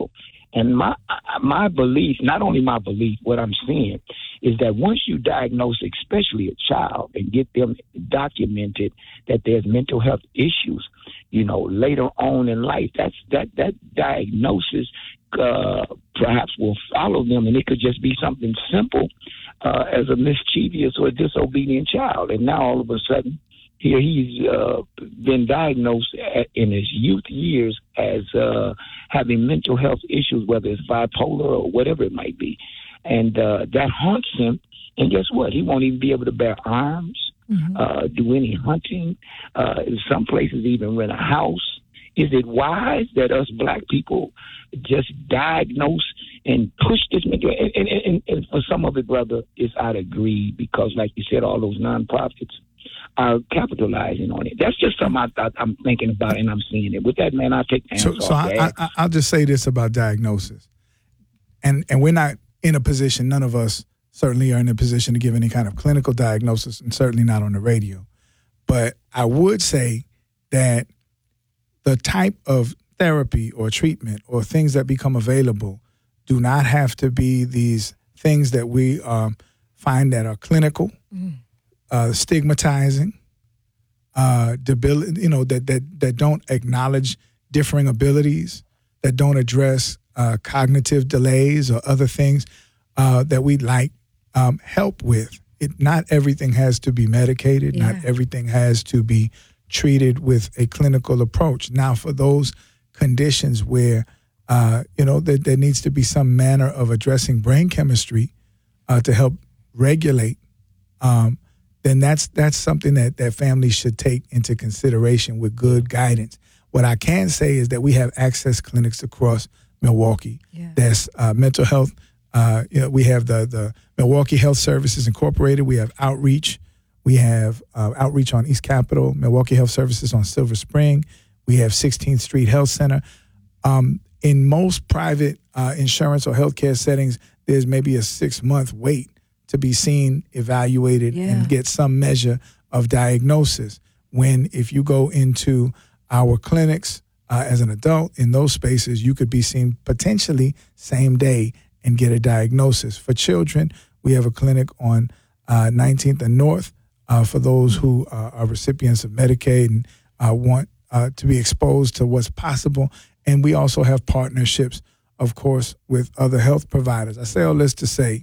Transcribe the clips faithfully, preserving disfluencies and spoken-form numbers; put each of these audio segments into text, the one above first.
people. And my my belief, not only my belief, what I'm seeing is that once you diagnose, especially a child, and get them documented that there's mental health issues, you know, later on in life, that's that that diagnosis uh, perhaps will follow them, and it could just be something simple uh, as a mischievous or disobedient child, and now all of a sudden, here he's uh, been diagnosed at, in his youth years as uh, having mental health issues, whether it's bipolar or whatever it might be. And uh, that haunts him. And guess what? He won't even be able to bear arms, mm-hmm. uh, do any hunting, uh, in some places even rent a house. Is it wise that us black people just diagnose and push this mental? And, and, and, and for some of it, brother, it's out of greed because, like you said, all those nonprofits are capitalizing on it. That's just something I thought I'm thinking about, and I'm seeing it. With that, man, I take the hands so, off so I, I, I'll just say this about diagnosis, and and we're not in a position. None of us certainly are in a position to give any kind of clinical diagnosis, and certainly not on the radio. But I would say that the type of therapy or treatment or things that become available do not have to be these things that we um, find that are clinical. Mm. Uh, stigmatizing, uh, debil- you know, that, that that don't acknowledge differing abilities, that don't address uh, cognitive delays or other things uh, that we'd like um, help with. It, not everything has to be medicated. Yeah. Not everything has to be treated with a clinical approach. Now, for those conditions where, uh, you know, there, there needs to be some manner of addressing brain chemistry uh, to help regulate um then that's that's something that, that families should take into consideration with good guidance. What I can say is that we have access clinics across Milwaukee. Yeah. That's uh, mental health. Uh, you know, we have the the Milwaukee Health Services Incorporated. We have outreach. We have uh, outreach on East Capitol, Milwaukee Health Services on Silver Spring. We have sixteenth Street Health Center. Um, in most private uh, insurance or healthcare settings, there's maybe a six-month wait to be seen, evaluated, yeah. and get some measure of diagnosis. When if you go into our clinics uh, as an adult in those spaces, you could be seen potentially same day and get a diagnosis. For children, we have a clinic on uh, nineteenth and North uh, for those who uh, are recipients of Medicaid and uh, want uh, to be exposed to what's possible. And we also have partnerships, of course, with other health providers. I say all this to say,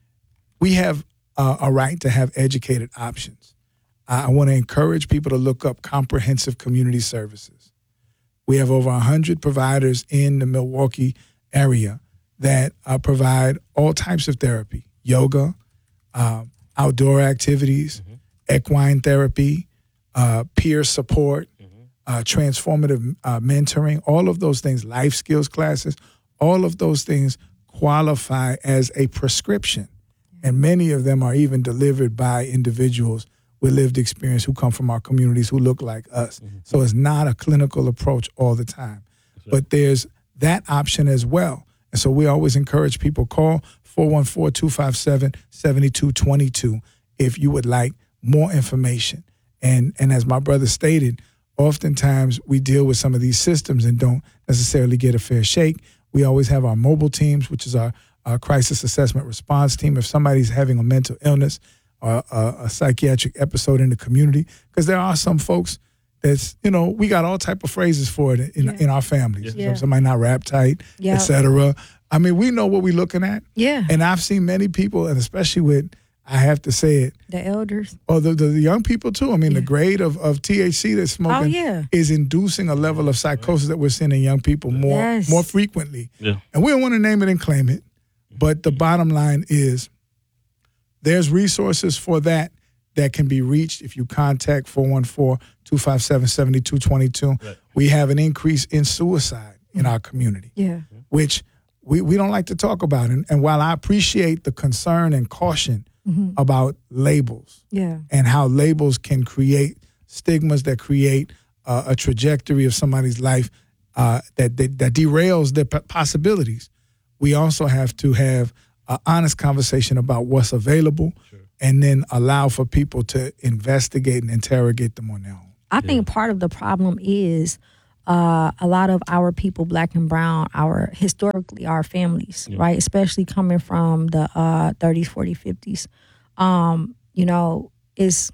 we have uh, a right to have educated options. I, I want to encourage people to look up comprehensive community services. We have over one hundred providers in the Milwaukee area that uh, provide all types of therapy, yoga, uh, outdoor activities, mm-hmm. equine therapy, uh, peer support, mm-hmm. uh, transformative uh, mentoring, all of those things, life skills classes, all of those things qualify as a prescription. And many of them are even delivered by individuals with lived experience who come from our communities who look like us. Mm-hmm. So it's not a clinical approach all the time. Right. But there's that option as well. And so we always encourage people, call four one four, two five seven, seven two two two if you would like more information. And and as my brother stated, oftentimes we deal with some of these systems and don't necessarily get a fair shake. We always have our mobile teams, which is our Uh, crisis assessment response team. If somebody's having a mental illness or a, a psychiatric episode in the community, because there are some folks that's, you know, we got all type of phrases for it in, yeah. in our families. Yeah. Somebody not wrapped tight, yeah. et cetera. I mean, we know what we're looking at. Yeah. And I've seen many people, and especially with, I have to say it. The elders. Or the, the, the young people too. I mean, yeah. the grade of, of T H C that's smoking oh, yeah. is inducing a level of psychosis that we're seeing in young people more, yes. more frequently. Yeah. And we don't want to name it and claim it. But the bottom line is there's resources for that that can be reached if you contact four one four, two five seven, seven two two two. Right. We have an increase in suicide in our community, yeah. which we, we don't like to talk about. And, and while I appreciate the concern and caution mm-hmm. about labels yeah. and how labels can create stigmas that create uh, a trajectory of somebody's life uh, that, that, that derails their p- possibilities, we also have to have an honest conversation about what's available sure. and then allow for people to investigate and interrogate them on their own. I think yeah. part of the problem is uh, a lot of our people, black and brown, our historically our families, yeah. right, especially coming from the uh, thirties, forties, fifties, um, you know, is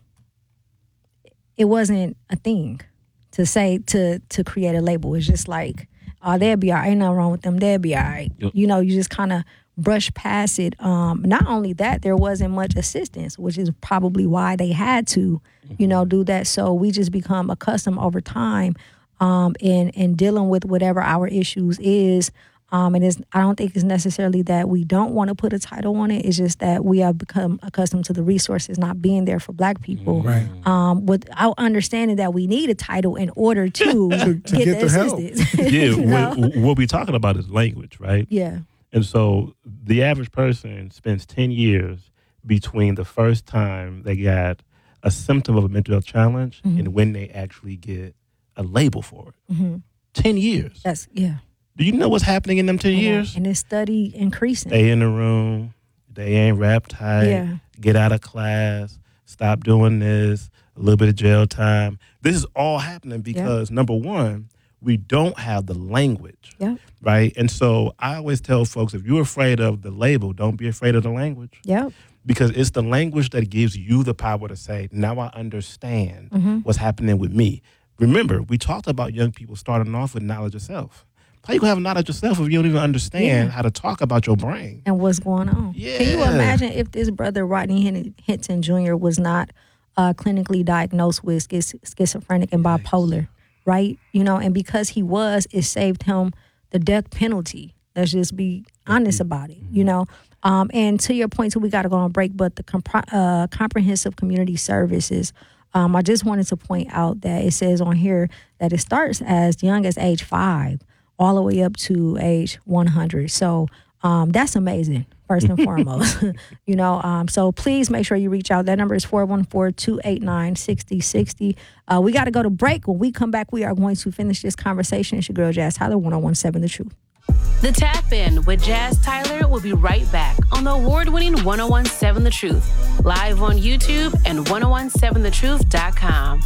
it wasn't a thing to say to to create a label. It's just like, oh, they'll be all right. Ain't nothing wrong with them. They'll be all right. Yep. You know, you just kind of brush past it. Um, not only that, there wasn't much assistance, which is probably why they had to, you know, do that. So we just become accustomed over time um, in, in dealing with whatever our issues is. Um, and it's, I don't think it's necessarily that we don't want to put a title on it. It's just that we have become accustomed to the resources not being there for black people. Right. Um, without understanding that we need a title in order to, to, to get, get the, the assistance. Yeah, what, what we're talking about is language, right? Yeah. And so the average person spends ten years between the first time they got a symptom of a mental health challenge mm-hmm. and when they actually get a label for it. Mm-hmm. ten years. That's, yeah. Do you know what's happening in them ten years? And it's steady increasing. Stay in the room. They ain't wrapped tight. Yeah. Get out of class. Stop doing this. A little bit of jail time. This is all happening because, yep. number one, we don't have the language, yep. right? And so I always tell folks, if you're afraid of the label, don't be afraid of the language. Yep. Because it's the language that gives you the power to say, now I understand mm-hmm. what's happening with me. Remember, we talked about young people starting off with knowledge of self. How you gonna have knowledge of self if you don't even understand yeah. how to talk about your brain and what's going on? Yeah. Can you imagine if this brother Rodney Hinton Junior was not uh, clinically diagnosed with schiz- schizophrenic and bipolar, right? You know, and because he was, it saved him the death penalty. Let's just be honest mm-hmm. about it, you know. Um, and to your point, too, we got to go on break. But the comp- uh, comprehensive community services. Um, I just wanted to point out that it says on here that it starts as young as age five, all the way up to age one hundred. So um, that's amazing, first and foremost. you know, um, so please make sure you reach out. That number is four one four, two eight nine, six zero six zero. Uh, we got to go to break. When we come back, we are going to finish this conversation. It's your girl, Jazz Tyler, one oh one point seven The Truth. The Tap In with Jazz Tyler will be right back on the award-winning one oh one point seven The Truth, live on YouTube and ten seventeen the truth dot com.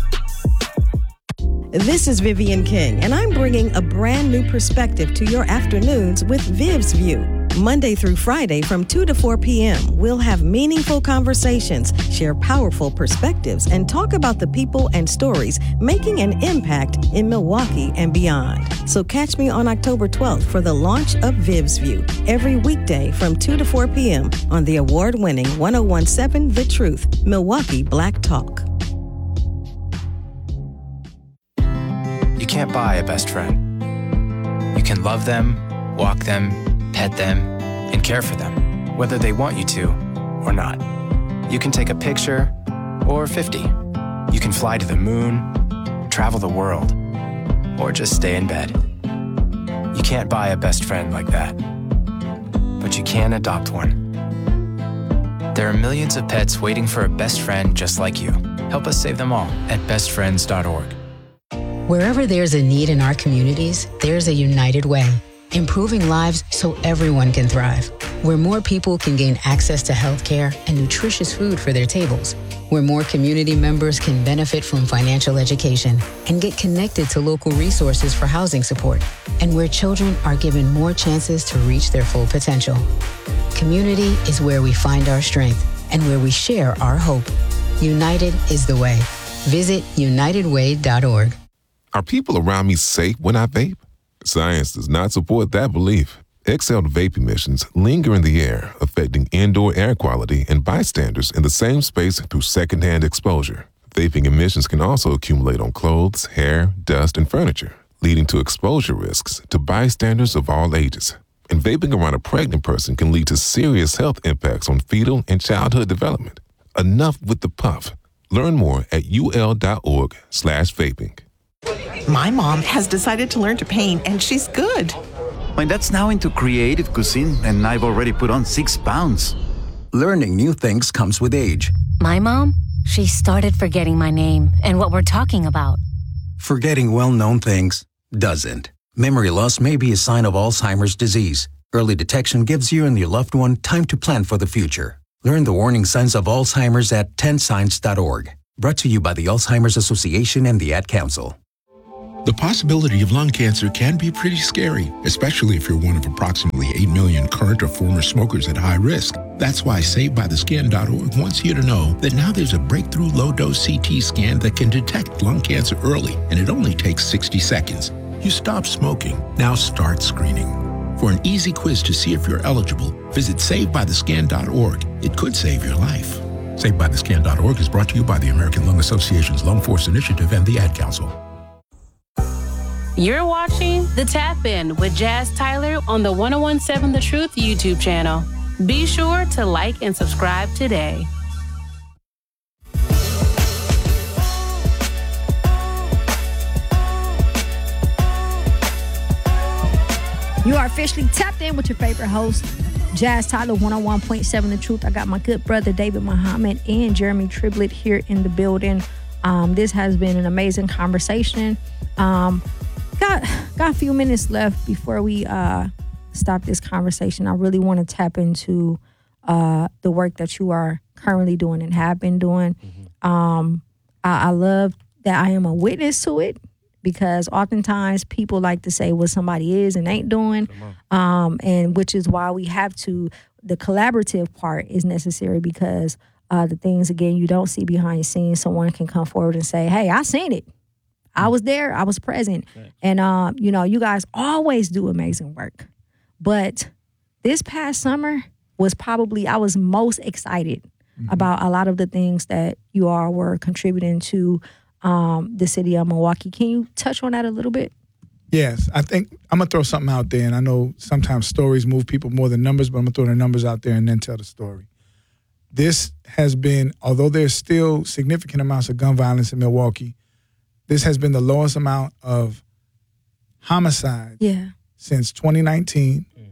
This is Vivian King, and I'm bringing a brand new perspective to your afternoons with Viv's View. Monday through Friday from two to four p.m., we'll have meaningful conversations, share powerful perspectives, and talk about the people and stories making an impact in Milwaukee and beyond. So catch me on October twelfth for the launch of Viv's View, every weekday from two to four p.m. on the award-winning ten seventeen The Truth, Milwaukee Black Talk. You can't buy a best friend. You can love them, walk them, pet them, and care for them, whether they want you to or not. You can take a picture or fifty. You can fly to the moon, travel the world, or just stay in bed. You can't buy a best friend like that, but you can adopt one. There are millions of pets waiting for a best friend just like you. Help us save them all at best friends dot org. Wherever there's a need in our communities, there's a United Way, improving lives so everyone can thrive. Where more people can gain access to healthcare and nutritious food for their tables. Where more community members can benefit from financial education and get connected to local resources for housing support. And where children are given more chances to reach their full potential. Community is where we find our strength and where we share our hope. United is the way. Visit united way dot org. Are people around me safe when I vape? Science does not support that belief. Exhaled vape emissions linger in the air, affecting indoor air quality and bystanders in the same space through secondhand exposure. Vaping emissions can also accumulate on clothes, hair, dust, and furniture, leading to exposure risks to bystanders of all ages. And vaping around a pregnant person can lead to serious health impacts on fetal and childhood development. Enough with the puff. Learn more at ul.org slash vaping. My mom has decided to learn to paint, and she's good. My dad's now into creative cuisine, and I've already put on six pounds. Learning new things comes with age. My mom, she started forgetting my name and what we're talking about. Forgetting well-known things doesn't. Memory loss may be a sign of Alzheimer's disease. Early detection gives you and your loved one time to plan for the future. Learn the warning signs of Alzheimer's at ten signs dot org. Brought to you by the Alzheimer's Association and the Ad Council. The possibility of lung cancer can be pretty scary, especially if you're one of approximately eight million current or former smokers at high risk. That's why Saved By The Skin dot org wants you to know that now there's a breakthrough low-dose C T scan that can detect lung cancer early, and it only takes sixty seconds. You stop smoking, now start screening. For an easy quiz to see if you're eligible, visit Saved By The Skin dot org. It could save your life. Saved By The Skin dot org is brought to you by the American Lung Association's Lung Force Initiative and the Ad Council. You're watching The Tap In with Jazz Tyler on the ten seventeen The Truth YouTube channel. Be sure to like and subscribe today. You are officially tapped in with your favorite host, Jazz Tyler, one oh one point seven The Truth. I got my good brother, David Muhammad, and Jeremy Triblett here in the building. Um, this has been an amazing conversation. Um, got, got a few minutes left before we uh, stop this conversation. I really want to tap into uh, the work that you are currently doing and have been doing. Mm-hmm. Um, I, I love that I am a witness to it, because oftentimes people like to say what somebody is and ain't doing, um, and which is why we have to, the collaborative part is necessary, because uh, the things, again, you don't see behind the scenes, someone can come forward and say, hey, I seen it. I was there. I was present. Right. And, uh, you know, you guys always do amazing work. But this past summer was probably, I was most excited mm-hmm. about a lot of the things that you all were contributing to Um, the city of Milwaukee. Can you touch on that a little bit? Yes, I think I'm going to throw something out there, and I know sometimes stories move people more than numbers, but I'm going to throw the numbers out there and then tell the story. This has been, although there's still significant amounts of gun violence in Milwaukee, this has been the lowest amount of homicides yeah. since twenty nineteen mm.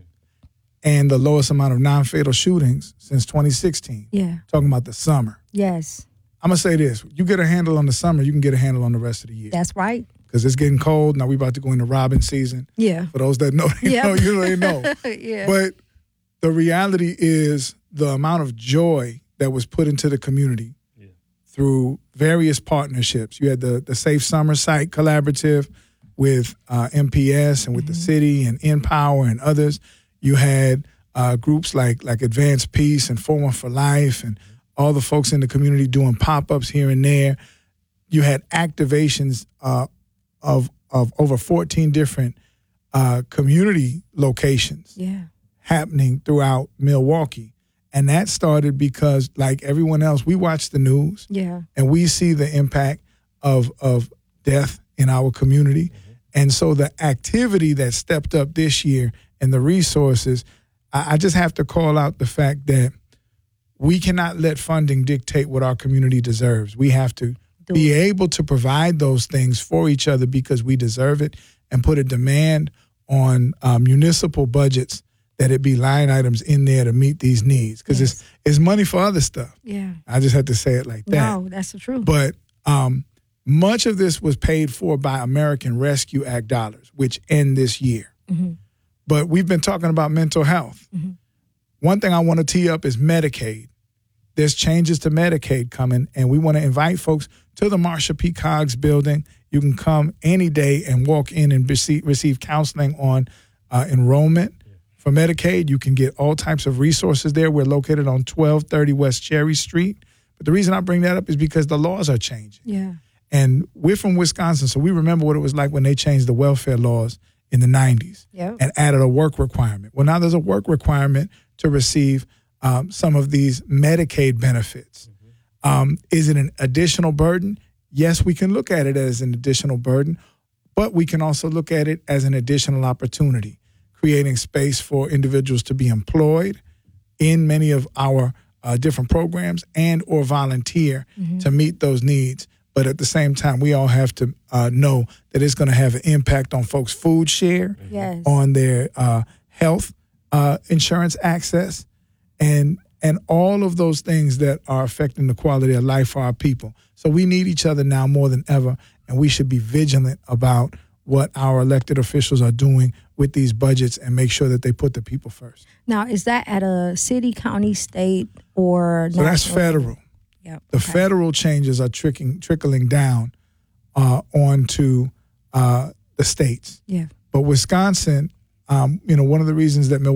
and the lowest amount of non-fatal shootings since twenty sixteen. Yeah. Talking about the summer. Yes. I'm going to say this. You get a handle on the summer, you can get a handle on the rest of the year. That's right. Because it's getting cold. Now we're about to go into robbing season. Yeah. For those that know, they yep. know, you know, they know. yeah. But the reality is the amount of joy that was put into the community yeah. through various partnerships. You had the, the Safe Summer Site Collaborative with uh, M P S and with mm-hmm. the city and Empower and others. You had uh, groups like like Advanced Peace and Forum for Life and all the folks in the community doing pop-ups here and there. You had activations uh, of of over fourteen different uh, community locations yeah. happening throughout Milwaukee. And that started because, like everyone else, we watch the news yeah. and we see the impact of, of death in our community. Mm-hmm. And so the activity that stepped up this year and the resources, I, I just have to call out the fact that we cannot let funding dictate what our community deserves. We have to Do be it. able to provide those things for each other because we deserve it, and put a demand on uh, municipal budgets that it be line items in there to meet these needs. Because yes. it's, it's money for other stuff. Yeah. I just had to say it like that. No, that's the truth. But um, much of this was paid for by American Rescue Act dollars, which end this year. Mm-hmm. But we've been talking about mental health. Mm-hmm. One thing I want to tee up is Medicaid. There's changes to Medicaid coming, and we want to invite folks to the Marsha P. Coggs building. You can come any day and walk in and receive, receive counseling on uh, enrollment for Medicaid. You can get all types of resources there. We're located on twelve thirty West Cherry Street. But the reason I bring that up is because the laws are changing. Yeah. And we're from Wisconsin, so we remember what it was like when they changed the welfare laws in the nineties yep. and added a work requirement. Well, now there's a work requirement to receive um, some of these Medicaid benefits. Mm-hmm. Um, is it an additional burden? Yes, we can look at it as an additional burden, but we can also look at it as an additional opportunity, creating space for individuals to be employed in many of our uh, different programs and or volunteer mm-hmm. to meet those needs. But at the same time, we all have to uh, know that it's going to have an impact on folks' food share, yes. on their uh, health uh, insurance access, and and all of those things that are affecting the quality of life for our people. So we need each other now more than ever, and we should be vigilant about what our elected officials are doing with these budgets and make sure that they put the people first. Now, is that at a city, county, state, or so that's federal. Yep. The okay. federal changes are tricking, trickling down uh, onto uh, the states. Yeah. But Wisconsin, um, you know, one of the reasons that Milwaukee